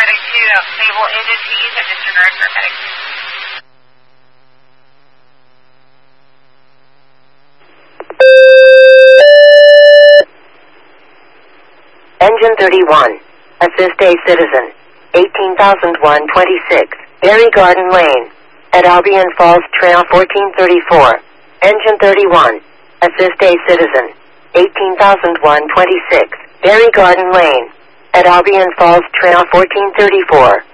paramedic 2 out stable indices and disregard paramedic 2. Engine 31. Assist a citizen. 18,126. Berry Garden Lane. At Albion Falls Trail 1434. Engine 31. Assist a citizen. 18,126. Berry Garden Lane. At Albion Falls Trail 1434.